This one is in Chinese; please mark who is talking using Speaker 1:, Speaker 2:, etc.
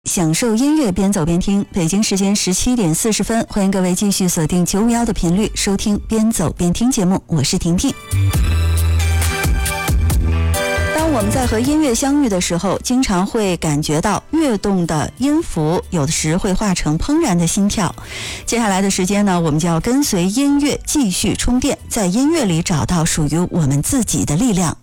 Speaker 1: 享受音乐，边走边听。北京时间17点40分，欢迎各位继续锁定951的频率，收听边走边听节目，我是婷婷。当我们在和音乐相遇的时候，经常会感觉到跃动的音符，有的时会化成怦然的心跳。接下来的时间呢，我们就要跟随音乐继续充电，在音乐里找到属于我们自己的力量。